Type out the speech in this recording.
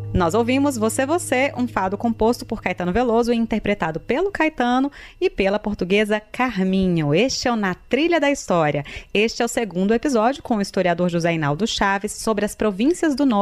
Nós ouvimos Você, um fado composto por Caetano Veloso e interpretado pelo Caetano e pela portuguesa Carminho. Este é o Na Trilha da História. Este é o segundo episódio com o historiador José Hinaldo Chaves sobre as províncias do Norte